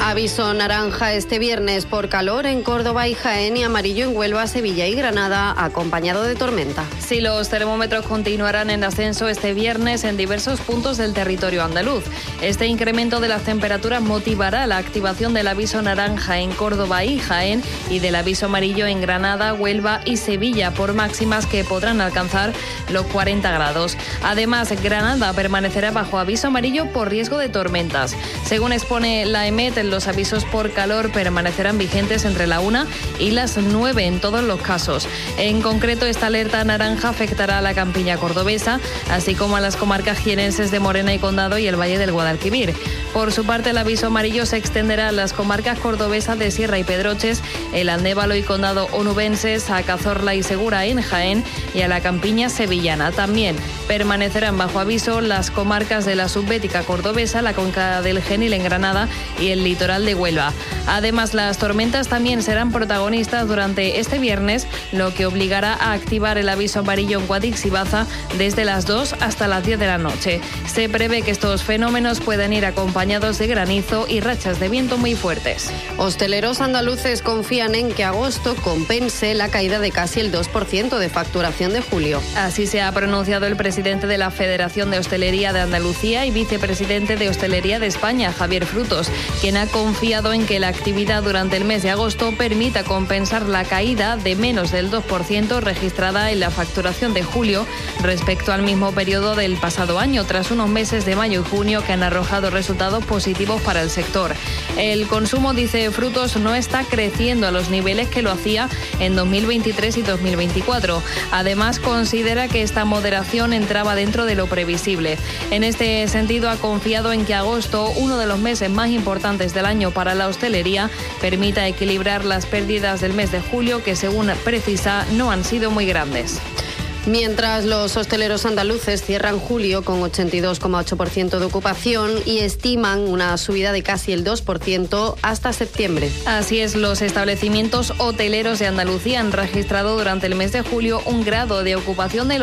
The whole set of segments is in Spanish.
Aviso naranja este viernes por calor en Córdoba y Jaén y amarillo en Huelva, Sevilla y Granada, acompañado de tormenta. Sí, los termómetros continuarán en ascenso este viernes en diversos puntos del territorio andaluz. Este incremento de las temperaturas motivará la activación del aviso naranja en Córdoba y Jaén y del aviso amarillo en Granada, Huelva y Sevilla, por máximas que podrán alcanzar los 40 grados. Además, Granada permanecerá bajo aviso amarillo por riesgo de tormentas. Según expone la EMET, los avisos por calor permanecerán vigentes entre la 1 y las 9 en todos los casos. En concreto, esta alerta naranja afectará a la campiña cordobesa, así como a las comarcas jienenses de Morena y Condado y el Valle del Guadalquivir. Por su parte, el aviso amarillo se extenderá a las comarcas cordobesas de Sierra y Pedroches, el Andévalo y Condado onubenses, a Cazorla y Segura en Jaén y a la campiña sevillana. También permanecerán bajo aviso las comarcas de la subbética cordobesa, la cuenca del Genil en Granada y el litoral de Huelva. Además, las tormentas también serán protagonistas durante este viernes, lo que obligará a activar el aviso amarillo en Guadix y Baza desde las 2 hasta las 10 de la noche. Se prevé que estos fenómenos puedan ir acompañados de granizo y rachas de viento muy fuertes. Hosteleros andaluces confían en que agosto compense la caída de casi el 2% de facturación de julio. Así se ha pronunciado el presidente de la Federación de Hostelería de Andalucía y vicepresidente de Hostelería de España, Javier Frutos, quien ha confiado en que la actividad durante el mes de agosto permita compensar la caída de menos del 2% registrada en la facturación de julio respecto al mismo periodo del pasado año, tras unos meses de mayo y junio que han arrojado resultados positivos para el sector. El consumo, dice Frutos, no está creciendo a los niveles que lo hacía en 2023 y 2024. Además, considera que esta moderación entraba dentro de lo previsible. En este sentido, ha confiado en que agosto, uno de los meses más importantes del año para la hostelería, permita equilibrar las pérdidas del mes de julio, que según precisa no han sido muy grandes. Mientras los hosteleros andaluces cierran julio con 82,8% de ocupación y estiman una subida de casi el 2% hasta septiembre. Así es, los establecimientos hoteleros de Andalucía han registrado durante el mes de julio un grado de ocupación del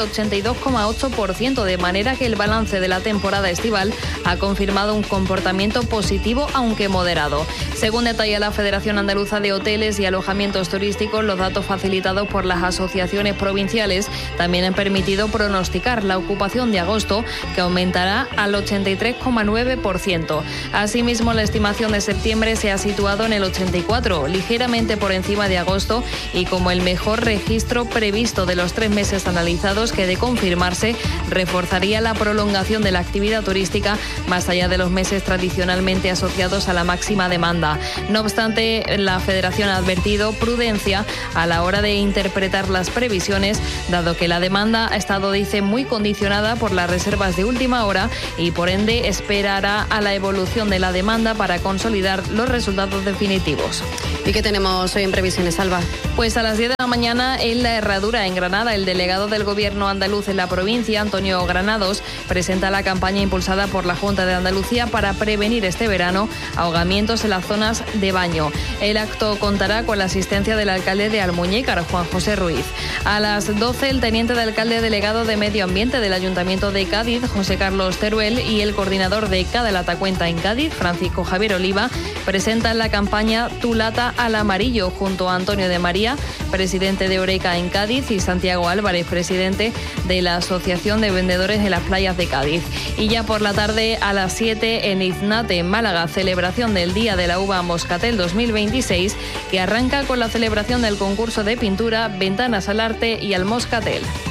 82,8%, de manera que el balance de la temporada estival ha confirmado un comportamiento positivo, aunque moderado. Según detalla la Federación Andaluza de Hoteles y Alojamientos Turísticos, los datos facilitados por las asociaciones provinciales también han permitido pronosticar la ocupación de agosto, que aumentará al 83,9%. Asimismo, la estimación de septiembre se ha situado en el 84%, ligeramente por encima de agosto y como el mejor registro previsto de los 3 meses analizados, que de confirmarse reforzaría la prolongación de la actividad turística más allá de los meses tradicionalmente asociados a la máxima demanda. No obstante, la Federación ha advertido prudencia a la hora de interpretar las previsiones, dado que la demanda ha estado, dice, muy condicionada por las reservas de última hora y por ende esperará a la evolución de la demanda para consolidar los resultados definitivos. ¿Y qué tenemos hoy en previsiones, Alba? Pues a las 10 de la mañana en La Herradura, en Granada, el delegado del Gobierno andaluz en la provincia, Antonio Granados, presenta la campaña impulsada por la Junta de Andalucía para prevenir este verano ahogamientos en las zonas de baño. El acto contará con la asistencia del alcalde de Almuñécar, Juan José Ruiz. A las 12, el teniente de alcalde delegado de Medio Ambiente del Ayuntamiento de Cádiz, José Carlos Teruel, y el coordinador de Cada Lata Cuenta en Cádiz, Francisco Javier Oliva, presentan la campaña Tu Lata al Amarillo junto a Antonio de María, presidente de Oreca en Cádiz, y Santiago Álvarez, presidente de la Asociación de Vendedores de las Playas de Cádiz. Y ya por la tarde, a las 7, en Iznate, en Málaga, celebración del Día de la Uva Moscatel 2026, que arranca con la celebración del concurso de pintura Ventanas al Arte y al Moscatel.